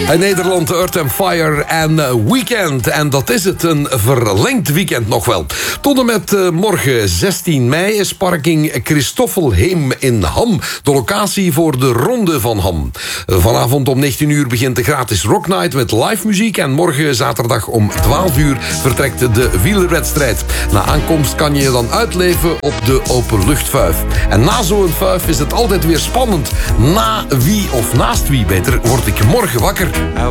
Nederland, Earth and Fire en Weekend. En dat is het, een verlengd weekend nog wel. Tot en met morgen 16 mei is parking Christoffelheem in Ham de locatie voor de Ronde van Ham. Vanavond om 19 uur begint de gratis Rock Night met live muziek. En morgen zaterdag om 12 uur vertrekt de wielerwedstrijd. Na aankomst kan je je dan uitleven op de openluchtvuif. En na zo'n vuif is het altijd weer spannend. Na wie, of naast wie beter, word ik morgen wakker. I